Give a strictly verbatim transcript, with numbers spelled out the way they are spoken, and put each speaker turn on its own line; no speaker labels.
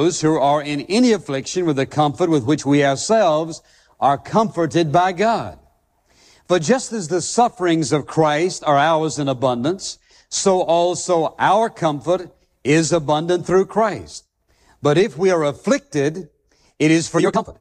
those who are in any affliction with the comfort with which we ourselves are comforted by God. For just as the sufferings of Christ are ours in abundance, so also our comfort is abundant through Christ. But if we are afflicted, it is for your comfort.